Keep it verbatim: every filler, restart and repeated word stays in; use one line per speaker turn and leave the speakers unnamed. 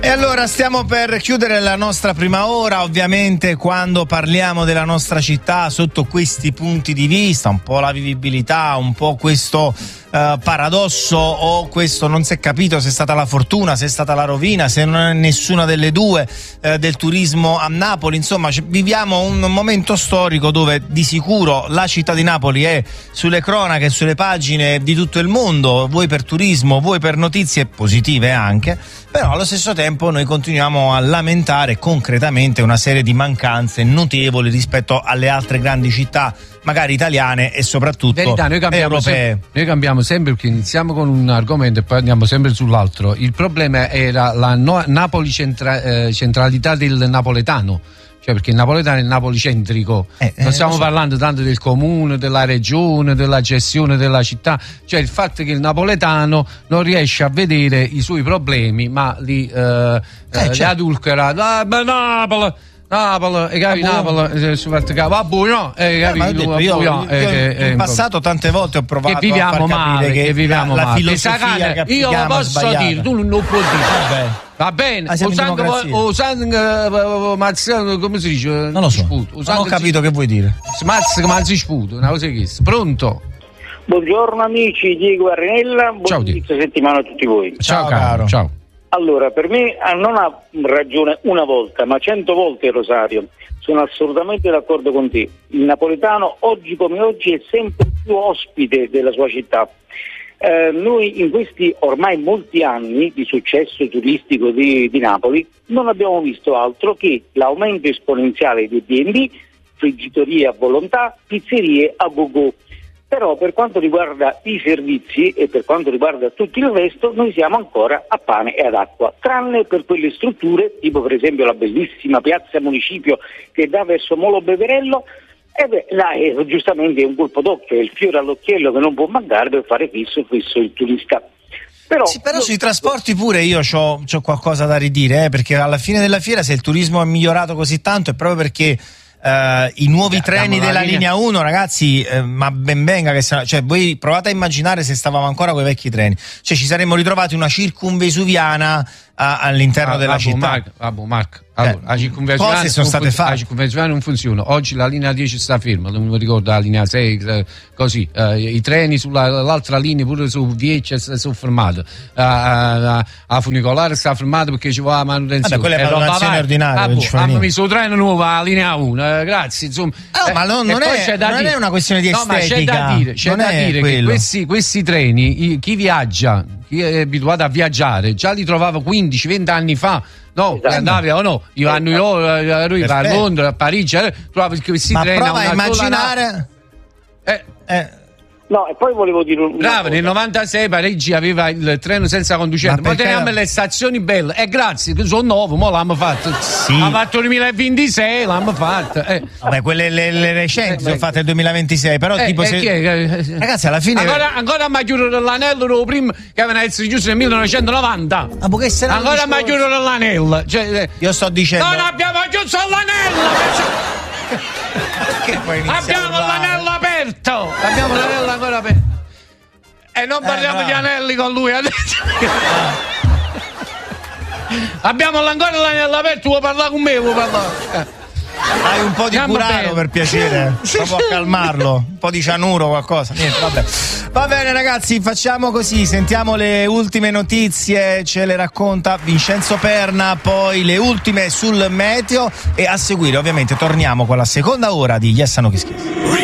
E allora stiamo per chiudere la nostra prima ora, ovviamente quando parliamo della nostra città sotto questi punti di vista, un po' la vivibilità, un po' questo uh, paradosso o questo non si è capito se è stata la fortuna, se è stata la rovina, se non è nessuna delle due uh, del turismo a Napoli, insomma c- viviamo un momento storico dove di sicuro la città di Napoli è sulle cronache, sulle pagine di tutto il mondo, vuoi per turismo, vuoi per notizie positive anche, però allo stesso tempo noi continuiamo a lamentare concretamente una serie di mancanze notevoli rispetto alle altre grandi città, magari italiane e soprattutto
Verità, noi cambiamo
europee.
Sempre, noi cambiamo sempre perché iniziamo con un argomento e poi andiamo sempre sull'altro. Il problema era la no- Napoli centra- eh, centralità del napoletano. Cioè, perché il napoletano è il napolicentrico,
eh,
non stiamo
eh, so.
parlando tanto del comune, della regione, della gestione della città, cioè il fatto che il napoletano non riesce a vedere i suoi problemi, ma li, eh, eh,
certo.
li adultera. Ah, ma Napoli, Napoli, e capi Napoli, su parte capo, ah, buio, e capi,
Eh, detto, io, io, io in passato tante volte ho provato
che viviamo
a far
male,
capire che,
che viviamo
la, la
male.
filosofia che
Io lo
applichiamo è
posso
sbagliata.
dire, tu non lo puoi dire.
Vabbè.
Va bene,
Ah, siamo in
usando,
democrazia.
usando, mazza, come si dice?
Non lo so,
Sputo,
non ho capito che vuoi dire.
Smazza come si sputo, una cosa che è. Pronto?
Buongiorno amici, Diego Arenella, buon
Ciao,
inizio settimana a tutti voi.
Ciao,
Ciao,
caro,
caro.
ciao.
Allora, per me ah, non ha ragione una volta, ma cento volte Rosario. Sono assolutamente d'accordo con te. Il napoletano oggi come oggi è sempre più ospite della sua città. Eh, noi in questi ormai molti anni di successo turistico di, di Napoli non abbiamo visto altro che l'aumento esponenziale dei B and B, friggitorie a volontà, pizzerie a go-go. Però per quanto riguarda i servizi e per quanto riguarda tutto il resto noi siamo ancora a pane e ad acqua, tranne per quelle strutture, tipo per esempio la bellissima piazza Municipio che dà verso Molo Beverello. E beh, là è giustamente un colpo d'occhio, è il fiore all'occhiello che non può mancare per fare fisso fisso il turista. Però,
Sì, però sui trasporti pure io c'ho, c'ho qualcosa da ridire, eh, perché alla fine della fiera se il turismo è migliorato così tanto è proprio perché Uh, i nuovi
Beh,
treni
la
della
linea...
linea uno, ragazzi, eh, ma ben venga che siano, cioè voi provate a immaginare se stavamo ancora con i vecchi treni, cioè ci saremmo ritrovati una circumvesuviana a, all'interno
ah,
della
Abu
città.
Mark, Abu Mark. Allora,
Eh,
la circunvesuviana
cose sono state
fun-
fatte.
La circunvesuviana non funziona. Oggi la linea dieci sta ferma, non mi ricordo la linea sei, eh, così. Eh, I treni sull'altra linea, pure su Vieccia, sono fermati. Eh, a, a Funicolare sta fermato perché ci va la manutenzione.
Vabbè, quella è
Eh,
manutenzione
roba
ordinaria,
vai.
non ci
Ah,
fa
hanno
niente.
messo il treno nuovo alla linea uno, eh, grazie. Insomma.
Oh,
Eh,
ma non,
e
non
poi
è,
c'è da
non
dire-
è una questione di
no, ma c'è
estetica.
da dire, c'è
non
da
è
dire che
quello.
questi, questi treni, i- chi viaggia, chi è abituato a viaggiare, già li trovava quindici venti anni fa. No,
Esatto.
andavi o no? Io a New York, a Rui, a
Perfetto.
Londra, a Parigi, eh, trovavi questi
Ma
treni.
prova a
una sola
immaginare
nave. Eh,
eh,
no, e poi volevo dire un
bravo, nel novantasei Parigi aveva il treno senza conducente,
Ma
ma
perché
teniamo
la-
le stazioni belle. E eh, grazie, che sono nuovo, mo l'hanno fatto.
Sì.
Ha fatto il duemilaventisei, l'hanno fatto. Eh.
vabbè, quelle le, le recenti
Eh,
sono fatte nel duemilaventisei, però
Eh,
tipo
eh,
se
chi è che-
ragazzi alla fine
Ancora, ancora mi ha chiuso l'anello lo prima che aveva essere chiuso nel millenovecentonovanta.
Ah, ma che se ne
Ancora mi ha
discorso?
chiuso l'anello. Cioè, eh,
Io sto dicendo
non abbiamo chiuso l'anello!
che poi iniziamo
Abbiamo
a parlare.
l'anello aperto! Abbiamo l'anello ancora aperto. E non parliamo
bravo.
di anelli con lui adesso. Abbiamo ancora l'anello aperto, vuoi parlare con me? Vuoi parlare? Eh.
Hai un po' di
Andiamo
curaro
bene.
per piacere, proprio a calmarlo, un po' di cianuro, qualcosa. Niente, vabbè. Va bene ragazzi, facciamo così, sentiamo le ultime notizie, ce le racconta Vincenzo Perna, poi le ultime sul meteo e a seguire ovviamente torniamo con la seconda ora di Yes I Know Kiss Kiss.